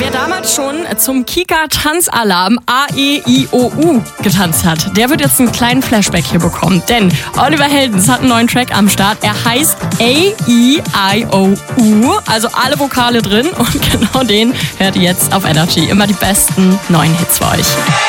Wer damals schon zum Kika-Tanzalarm A-E-I-O-U getanzt hat, der wird jetzt einen kleinen Flashback hier bekommen. Denn Oliver Heldens hat einen neuen Track am Start. Er heißt A-E-I-O-U, also alle Vokale drin. Und genau den hört ihr jetzt auf Energy. Immer die besten neuen Hits für euch.